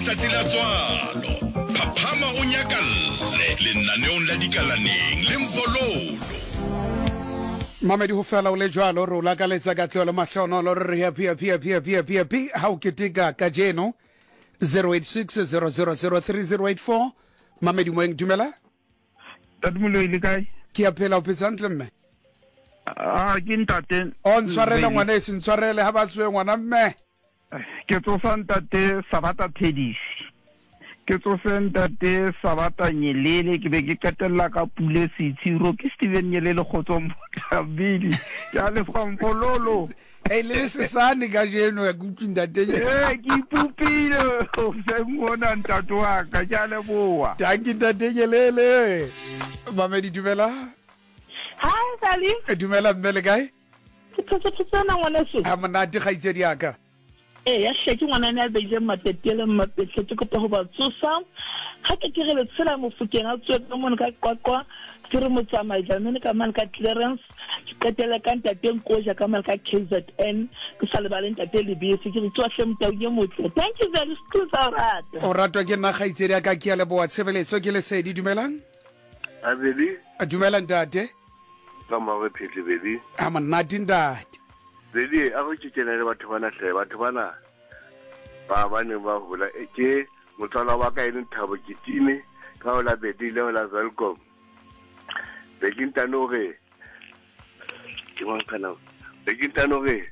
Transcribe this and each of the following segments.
letsatsi la tswalo phaphama o nyakalle lenaneong la dikalaneng le mfololo Mamedi ho fela o le jwalo re o lakaletsa ka tlolo mahlono re happy ha o keteka ka jeno 0860003084 Mamedi mo eng dumela Tadumulo ile kae? ke a phela o petsantle mme Ke ntate. o ntshwarele ngwana se ntshwarele ha ba tswe ngwana mme Ke tsosa ntate Sabata Thedisi. Ke tsosa ntate Sabata Nyelele ke be ke katella ka pule Sithiro ke Steven Nyelele Khotsombotabili. Ya le famfololo. le sesane ka jeno ya kutli ntate ke ipupile o se mona ntate wa ka ja le boa. tanki ntate Nyelele Mamedi dumela Hi, Sally. dumela mme le kae Ke tsena ngwana se. ha monate gaitsedi yaka Ya sheki ngwana ne a beje matetele mapetse ke kopa ho ba tsosa. Ha ke re le tsela mo Fukeng a tswe ka mona ka kwakwa ke re motsamai jamene ka man ka clearance ke tela ka ntate Nkoja ka man ka KZN ke sa le baleng ntate le bese ke tsohle motau ye motle. Thank you very much Arata. o ratwa ke nna gaitsedi yaka ke ya le boa tshebeletso ke le sedi dumelang Abeli dumela ntate ka mawe phele bedi a monate ntate bedi a go tshitsena le batho bana ba bane ba hola ke motswala wa ka ene Thabo Kitine ka ola bedi le ola Welcome begintano re ke mangkana begintano re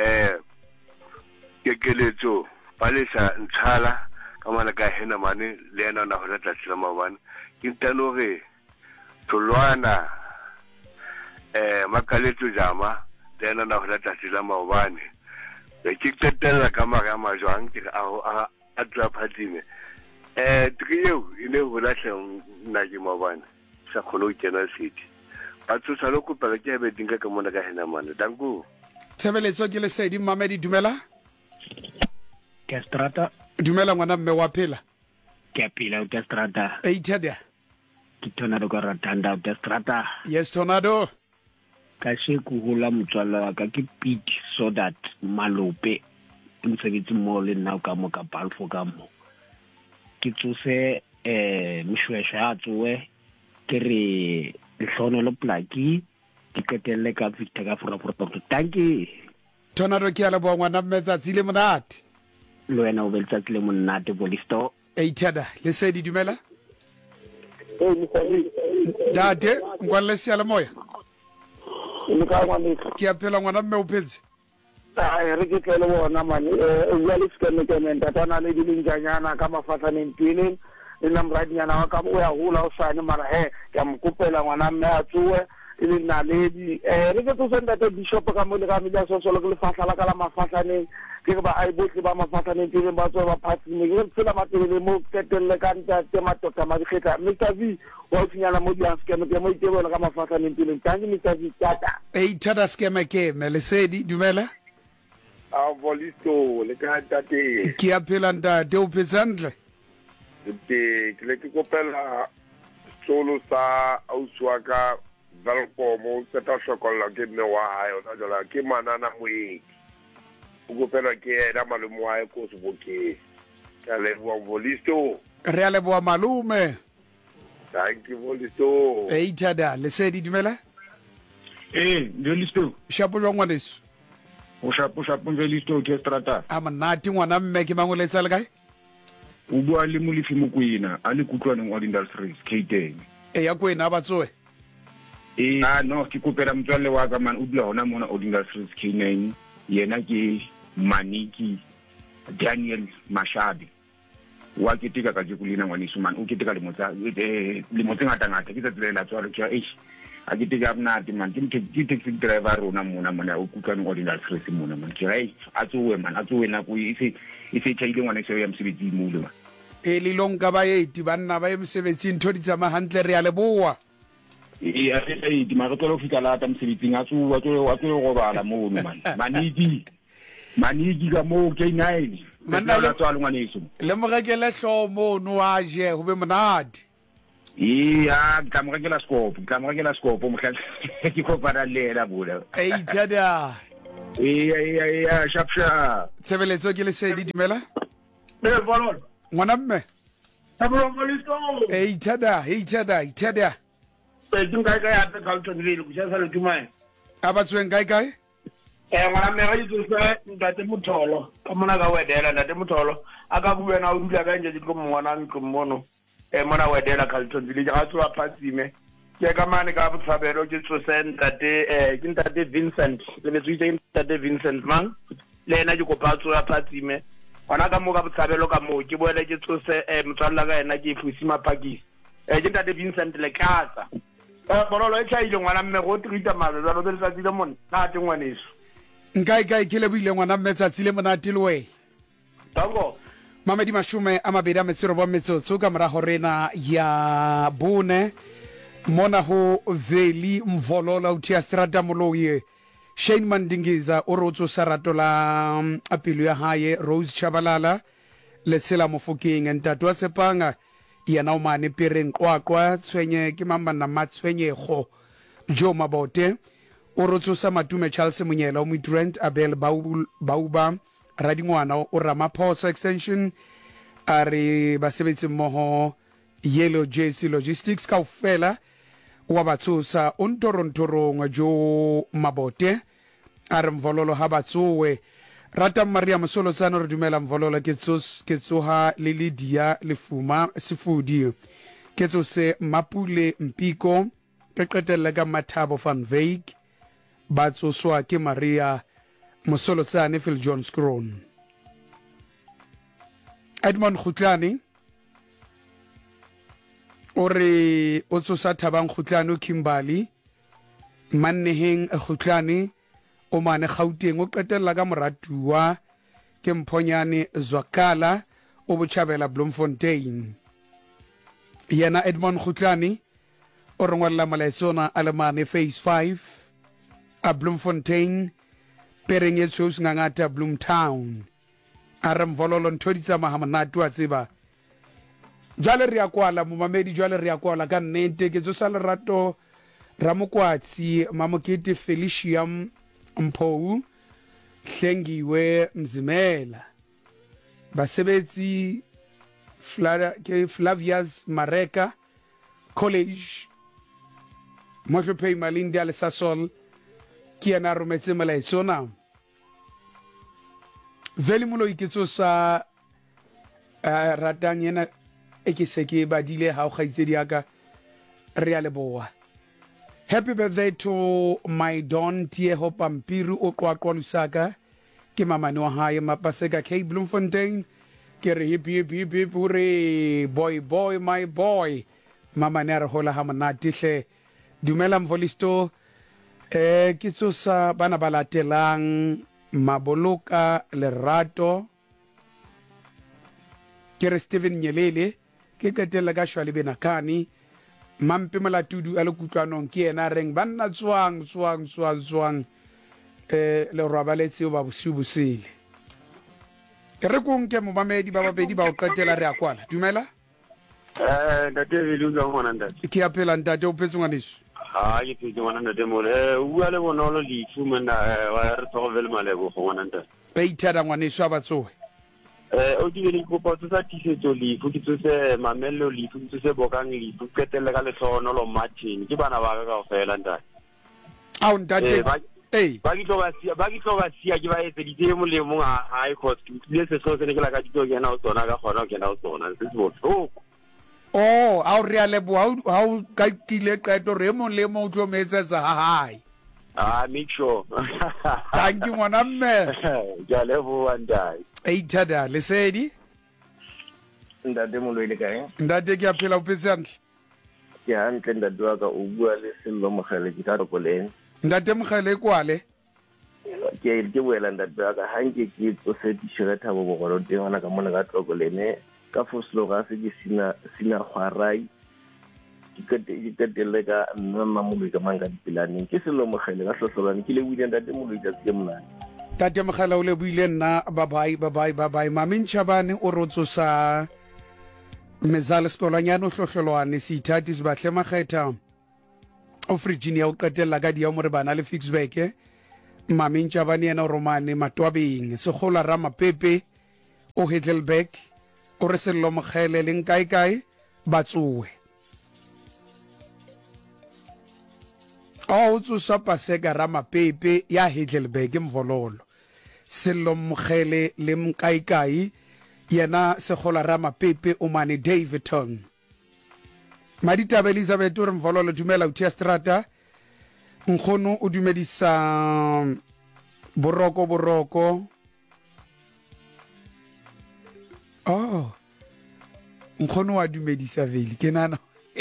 ke keletso palesa ntshala ka mana ka hena mane le ena na hola tlatsela mabane ke ntano re tolwana makaletso jama tena na hola tlatsela mabane be ke tetela ka mara majwang ke a tla phatine triyo ine hola hleng na ke mabane sa kholo kena city batho sa lo kopela ke be dinga ka mona ka hena mane danku tshebeletso ke le sedi Mamedi dumela Ke strata dumela ngwana mme wa phela ke pila ke strata ithada ke tona go ratanda ke strata yes tornado ka sheku hula motswala ka ke pit so that malope ntshebetse mo le nna ka mo ka balfo ka mo ke tsose mshweshwe a tsoe ke re hlono lo plaki ke ketelle ka Victor ka fora tanki tornado ke ala bo ngwana mme tsatsi le monate lo ena o beltsa le monate bolisto ithada le sedi dumela date ngwale siala moya ke a phela ngwana mme o phetse Re ke tlele bona mane ya le skemekeme ntatana le dilinjanyana ka mafatsaneng pele le namradinyana wa ka o ya hula o sane mara ya mkopela ngwana mme a tsoe ile naledi re ke tsosa ntate bishop ka mo le ka media sosolo ke le fatla ka la mafatsaneng ke ba ai botle ba mafatsaneng pele ba tswa ba phatsime ke tsela matele mo ketelle ka ntate matota ma dikhetla Mr V wa tsinyana mo dia skemeke mo itebela ka mafatsaneng pele tangi Mr V tata ithada skemeke me le sedi dumela a volisto le ka tate ke a phela ntate o petsantle ke le ke kopela solo sa auswaka Valkomo seta shokola ke ne wa hayo na jola ke manana moeki o kopela ke era malumo wa ko Sebokeng ka le wa volisto re a le boa malume thank you volisto ithada le sedi dumela Velisto shapo jwa ngwaneso o shapo Velisto ke strata a monate ngwana mme ke mangoletsa le kae o bua le Molefi Mokoena a le kutlwaneng wa industries K10 ya kwena ba tsoe no ke kopela motswalle wa ka man o dula hona mona o industries K9 yena ke Maniki Daniel Mashabi wa ke tika ka jekulina ngwaneso man o ke tika le motsa ngata ke tsetlela tswalo ke a ke tika abnati man ke taxi driver rona mona o kutlwaneng wa industries mona man ke a tsoe na ku ise tshile ngwaneso ya msebetsi mole man lilong ka ba eti banna ba emsebetsing ntho di tsama hantle re a le boa di maretlo fika lata msebetsing a tsuwa tlo go bala mo man maniki ka mo K9 Manna la tswalo ngwaneso le morekele hlomo no a je ho be monate ka mo rekela scope mo ke kopana le la bola ithada sharp tshebeletso ke le sedi dumela Bololo ngwana mme ithada a ba tsweng kae ngwana mme ga ditsosa ntate Motholo ka mona ka wedela ntate Motholo a ka buena o dula ka nje go mona ntlo mmono mona wedela Carltonville ga tsoa phatsime ke ka mane ka botshabelo ke tsosa ntate Vincent le metsuitse ntate Vincent man le ena ke kopa tsoa phatsime ona ka mo ka botshabelo ka mo ke boele ke tsose motswalla ka ena ke Fusi Mapakisi ke ntate Vincent le katsa bololo e tsaile ngwana mme go trita mabe ba lo tsa tsile mona na te ngwaneso nkae ke le buile ngwana mme tsatsi le monate le we tango Mamedi Mashume a mabedi a metsero ba metsotso ka mora horena ya bone mona ho Veli Mvolola utia strata moloye Shane Mandingiza o rotso sarato la apelo ya hae Rose Chabalala le tsela Mofokeng ntate wa Sepanga yana o mane pereng kwakwa tshwenye ke mamba na matshwenyego Jo Mabote o rotso sa Matume Charles Munyela o Midrand Abel Bauba Radingwana o Ramaphosa extension are basebetsi mmoho Yellow JC Logistics kaofela wa batsosa ontorontorong Jo Mabote are Mvololo ha batsowe Rata Maria Mosolotsano re dumela Mvololo ke tsoha le Lydia Lefuma Sefudi ke tsose Mapule Mpiko ke qetella ka Mathabo van Wyk batsoswa ke Maria Mosolotsane Phil John Scron Edmond Khutlani ore o tsosa Thabang Khutlani Kimberley Manneheng Khutlani o mane Gauteng o qetella ka moratuwa ke Mphonyane Zwakala o botjhabela Bloemfontein yena Edmond Khutlani o rongwalla malaitsona alemane phase 5 a Bloemfontein pereng e tshos ngangata Bloemtown are Mvololo nthoditsa mahamanatu a tseba jale re ya kwala momamedi jale re ya kwala ka nnete ke tsosa lerato Ramokwatsi Mamokete Felicium Mpou Hlengiwe Mzimela basebetsi Flavius Mareka College Motlhophe Malindi a Lesasol ke yana rometse melaetsona Veli Moloi ke tsosa ratang yena e ke se ke badile ha o gaitsedi aka re a leboa Happy birthday to my Don Tieho Pampiru o qwaqwa lusaka ke mamane wa hae Mapaseka K Bloemfontein ke re hip hore boy my boy mamane re hola ha monate hle dumela Mvolisto ke tsosa bana ba latelang Maboloka Lerato ke re Steven Nyelele ke ketela ka Shwale Benakani Mampe Malatudu a le kutlwanong ke ena reng banna tswang le robaletse ba bosubusile re konke momamedi ba babedi ba o qetela re a kwala dumela ntate Veli utlwa ngwana ntate ke apela ntate o phetse ngwaneso ke phetse ngwana ntate mole o bua le bonolo lefu monna wa re tsogovele malebo go ngwana ntate ba ithada ngwaneso a batsowe o di le kopa tsa tisetso lefu ke tsose mamello lefu ke tsose bokang lefu qetelle ka letsono lo Martin ke bana ba ka kaofela ntate a ntate ba ki tloga sia ke ba etse di mo le mo ha I cost le se so se ne ke la ka ditlo ke na o tsona ka gona ke na o tsona se se botlhoko a o re a leboa ha o ka kile qeto re mo le mo o tlo metsetsa ha hai make sure thank you ngwana mme ja leboa ndai ithada lesedi ntate Moloi le kae ntate ke a phela o phetse hantle ke hantle ntate wa ka o bua le Sello Mogele ke ka Rokoleng ntate Mogele kwale ke boela ntate wa ka hanke ke tsose tshire Thabo Bogolo teng ona ka mona ka Rokolene ka Foslo ga se ke sina Khwarai ke ketelle ka nna Moloi ka manga dipilane ke Sello Mogele ga hlohlolane ke le buile ntate Moloi tsa ke mona tate Mogala o le buile nna bye Mamintjhabane o rotsosa mezala sekolanyana o hlohlolwane se ithati se batle makgetha o Virginia o qetella ka dia mo re bana le Fixback Mamintjhabane yena o romane Matwabeng Sekgola Ramapepe o Heidelberg o re Sello Mokgele leng kae ba tsowe o tsosa Paseka Ramapepe ya Heidelberg Mvololo Sello Mokgele le mkae yena Segola Ramapepe o mane Davidton Maditaba Elizabeth o re Mvololo dumela uthia strata nkgono o dumedisa boroko nkgono wa dumedisa vele ke nana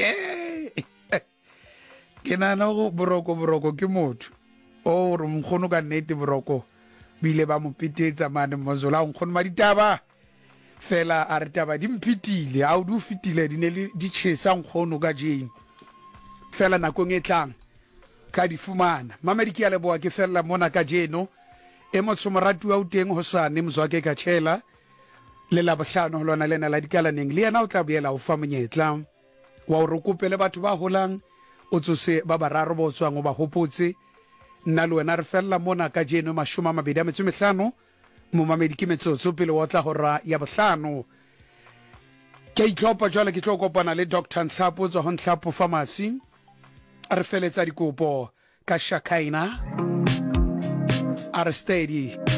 go boroko ke motho o re nkgono ka nnete boroko bile ba mo pitetsa mane mozola nkgono Maditaba fela a re taba di mpitile a o di fitile di ne le di tshesa nkgono ka jeng fela nakong e tlang ka di fumana Mamedi ke a leboa ke fela mona ka jeno e motsomoratu wa uteng hosane mzwake ka tshela le la bohlano ho lona lena la dikalaneng le yena o tla boela o fa monyetla wa o rekopele batho ba holang o tsose ba bararo bo tswang o ba hopotse nna le wena re fella mona ka jeno 25 mo Mamedi ke metsotso pele wa tla hora ya bohlano ke itlhopa jwale ke tlo kopana le Dr. Nhlapo tswa ho Nhlapo Pharmacy a re feletsa dikopo ka Shakaina a re steady